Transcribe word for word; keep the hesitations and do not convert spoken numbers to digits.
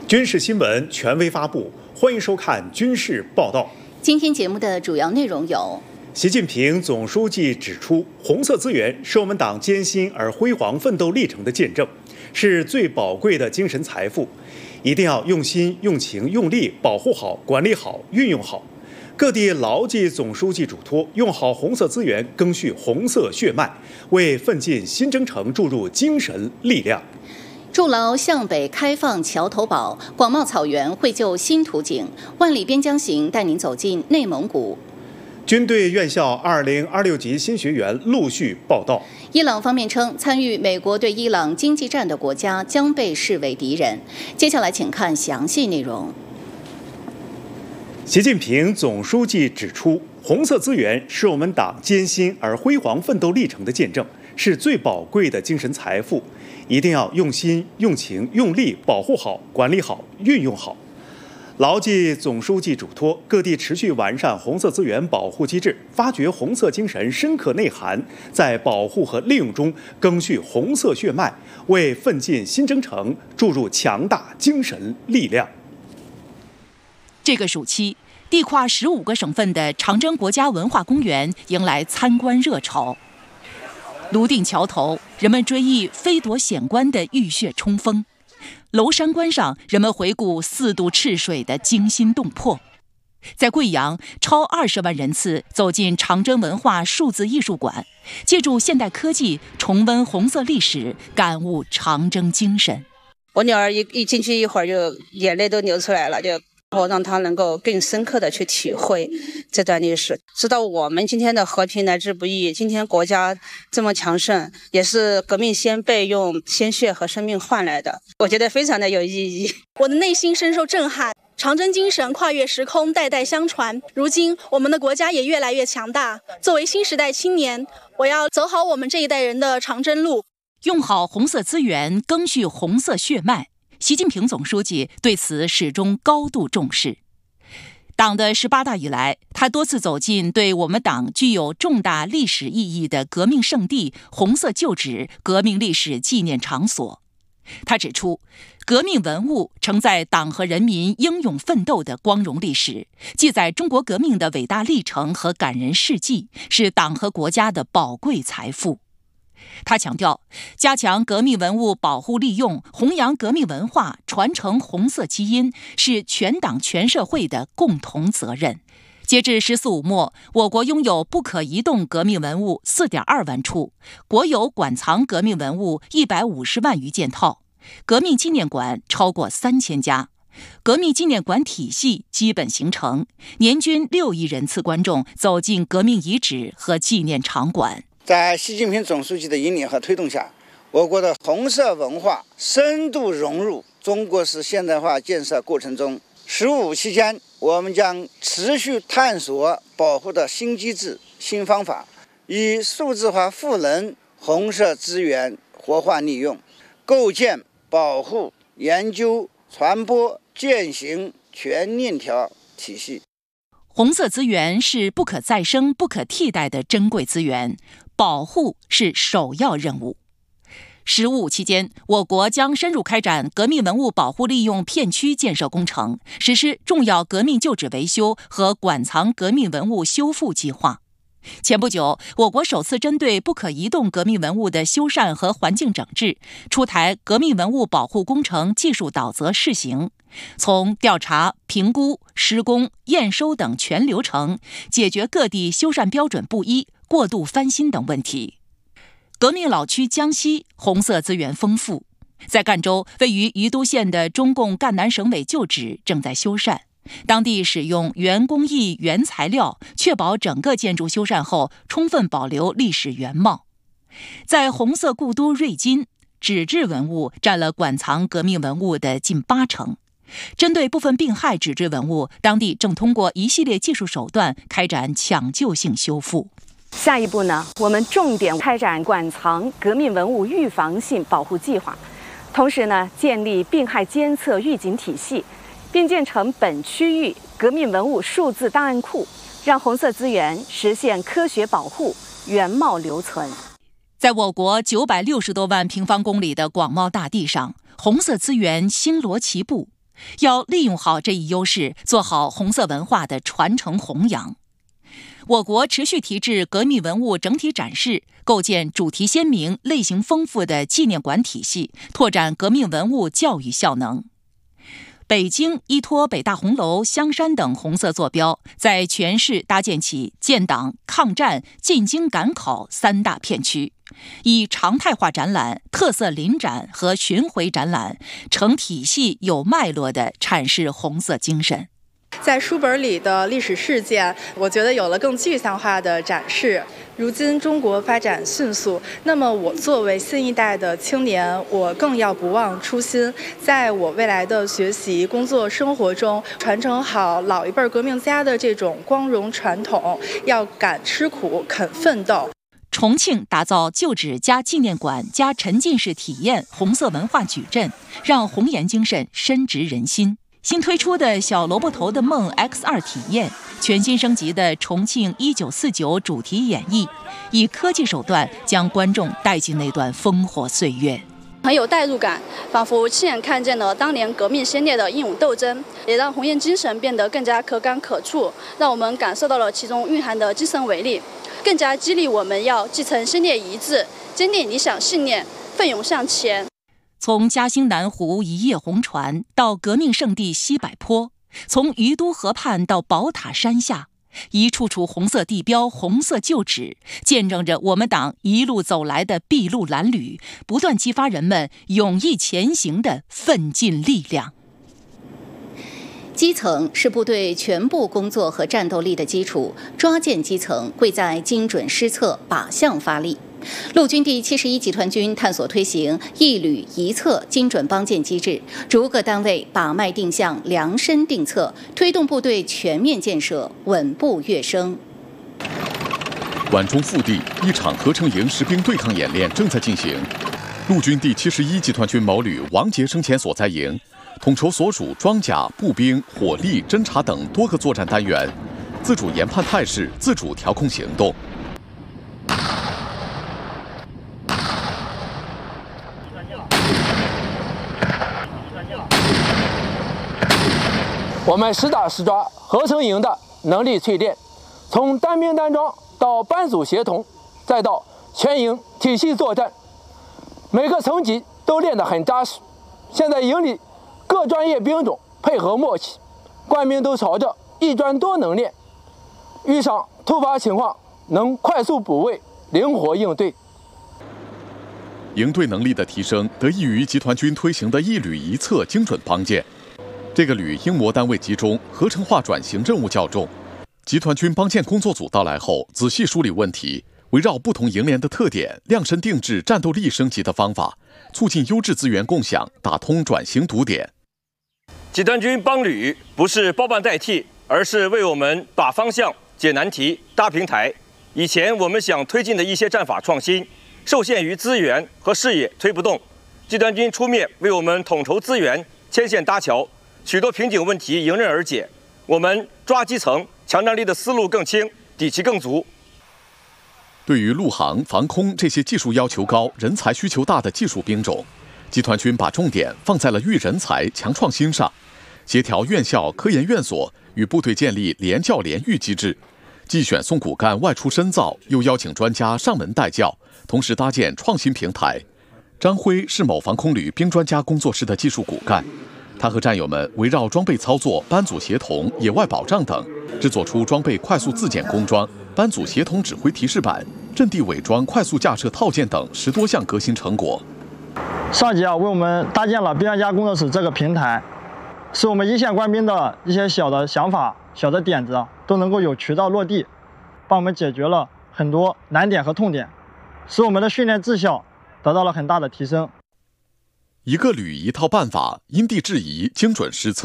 军事新闻权威发布，欢迎收看军事报道。 今天节目的主要内容有： 习近平总书记指出，红色资源是我们党艰辛而辉煌奋斗历程的见证，是最宝贵的精神财富，一定要用心、用情、用力保护好、管理好、运用好。各地牢记总书记嘱托，用好红色资源，赓续红色血脉，为奋进新征程注入精神力量。 筑牢向北开放桥头堡，广袤草原绘就新图景。万里边疆行带您走进内蒙古。 军队院校二零二六级新学员陆续报到。 伊朗方面称，参与美国对伊朗经济战的国家将被视为敌人。接下来请看详细内容。 习近平总书记指出，红色资源是我们党艰辛而辉煌奋斗历程的见证，是最宝贵的精神财富，一定要用心、用情、用力保护好、管理好、运用好。牢记总书记嘱托，各地持续完善红色资源保护机制，发掘红色精神深刻内涵，在保护和利用中赓续红色血脉，为奋进新征程注入强大精神力量。 这个暑期，地跨十五个省份的长征国家文化公园迎来参观热潮。泸定桥头，人们追忆飞夺显关的浴血冲锋；娄山关上，人们回顾四渡赤水的惊心动魄。在贵阳，超二十万人次走进长征文化数字艺术馆，借助现代科技重温红色历史，感悟长征精神。 我女儿一一进去一会儿就眼泪都流出来了，就我让她能够更深刻的去体会这段历史，知道我们今天的和平来之不易，今天国家这么强盛，也是革命先辈用鲜血和生命换来的，我觉得非常的有意义。 我的内心深受震撼，长征精神跨越时空，代代相传。如今我们的国家也越来越强大，作为新时代青年，我要走好我们这一代人的长征路， 用好红色资源，赓续红色血脉。习近平总书记对此始终高度重视。党的十八大以来，他多次走进对我们党具有重大历史意义的革命圣地、红色旧址、革命历史纪念场所。他指出，革命文物承载党和人民英勇奋斗的光荣历史，记载中国革命的伟大历程和感人事迹，是党和国家的宝贵财富。他强调，加强革命文物保护利用，弘扬革命文化，传承红色基因，是全党全社会的共同责任。截至“十四五”末，我国拥有不可移动革命文物 四点二万处，国有馆藏革命文物一百五十万余件套，革命纪念馆超过三千家。革命纪念馆体系基本形成，年均六亿人次观众走进革命遗址和纪念场馆。 在习近平总书记的引领和推动下，我国的红色文化深度融入中国式现代化建设过程中。十五期间，我们将持续探索保护的新机制、新方法，以数字化赋能红色资源活化利用，构建保护、研究、传播、践行全链条体系。 红色资源是不可再生、不可替代的珍贵资源，保护是首要任务。十五期间，我国将深入开展革命文物保护利用片区建设工程，实施重要革命旧址维修和馆藏革命文物修复计划。前不久，我国首次针对不可移动革命文物的修缮和环境整治，出台革命文物保护工程技术导则试行，从调查、评估、施工、验收等全流程，解决各地修缮标准不一、过度翻新等问题。革命老区江西红色资源丰富，在赣州位于宜都县的中共赣南省委旧址正在修缮，当地使用原工艺原材料，确保整个建筑修缮后充分保留历史原貌。在红色故都瑞金，纸质文物占了馆藏革命文物的近八成。针对部分病害纸质文物，当地正通过一系列技术手段开展抢救性修复。 下一步呢，我们重点开展馆藏革命文物预防性保护计划，同时呢，建立病害监测预警体系，并建成本区域革命文物数字档案库，让红色资源实现科学保护、原貌留存。 在我国九百六十多万平方公里的广袤大地上，红色资源星罗棋布。 要利用好这一优势，做好红色文化的传承弘扬。我国持续提质革命文物整体展示，构建主题鲜明、类型丰富的纪念馆体系，拓展革命文物教育效能。北京依托北大红楼、香山等红色坐标，在全市搭建起建党、抗战、进京赶考三大片区，以常态化展览、特色临展和巡回展览，成体系有脉络地阐释红色精神。 在书本里的历史事件，我觉得有了更具象化的展示。如今中国发展迅速，那么我作为新一代的青年，我更要不忘初心，在我未来的学习、工作、生活中，传承好老一辈革命家的这种光荣传统，要敢吃苦、肯奋斗。 重庆打造旧址加纪念馆加沉浸式体验红色文化矩阵，让红颜精神深植人心。新推出的小萝卜头的梦 X 二 体验，全新升级的重庆一九四九主题演绎，以科技手段将观众带进那段烽火岁月， 很有代入感，仿佛亲眼看见了当年革命先烈的英勇斗争，也让红颜精神变得更加可感可触，让我们感受到了其中蕴含的精神伟力，更加激励我们要继承先烈遗志，坚定理想信念，奋勇向前。 从嘉兴南湖一叶红船到革命圣地西柏坡，从于都河畔到宝塔山下，一处处红色地标、红色旧址，见证着我们党一路走来的筚路蓝缕，不断激发人们勇毅前行的奋进力量。 基层是部队全部工作和战斗力的基础，抓建基层贵在精准施策、靶向发力。陆军第七十一集团军探索推行一旅一策精准帮建机制，逐个单位把脉定向、量身定策，推动部队全面建设稳步跃升。 皖中腹地，一场合成营实兵对抗演练正在进行。陆军第七十一集团军某旅王杰生前所在营，统筹所属装甲、步兵、火力、侦察等多个作战单元，自主研判态势，自主调控行动。 我们实打实抓合成营的能力淬炼，从单兵单装到班组协同，再到全营体系作战，每个层级都练得很扎实。现在营里各专业兵种配合默契，官兵都朝着一专多能练，遇上突发情况能快速补位，灵活应对。 营队能力的提升得益于集团军推行的一旅一策精准帮建。这个旅英模单位集中，合成化转型任务较重。集团军帮建工作组到来后，仔细梳理问题，围绕不同营连的特点，量身定制战斗力升级的方法，促进优质资源共享，打通转型堵点。 集团军帮旅不是包办代替，而是为我们把方向、解难题、搭平台。以前我们想推进的一些战法创新，受限于资源和视野推不动，集团军出面为我们统筹资源、牵线搭桥。许多瓶颈问题迎刃而解，我们抓基层、强战力的思路更清，底气更足。 对于陆航、防空这些技术要求高、人才需求大的技术兵种，集团军把重点放在了育人才、强创新上，协调院校、科研院所与部队建立联教联育机制，既选送骨干外出深造，又邀请专家上门带教，同时搭建创新平台。张辉是某防空旅兵专家工作室的技术骨干。他和战友们围绕装备操作、班组协同、野外保障等，制作出装备快速自检工装、班组协同指挥提示板、阵地伪装快速架设套件等十多项革新成果。 上级啊，为我们搭建了兵专家工作室这个平台，使我们一线官兵的一些小的想法、小的点子都能够有渠道落地，帮我们解决了很多难点和痛点，使我们的训练质效得到了很大的提升。 一个旅一套办法，因地制宜，精准施策。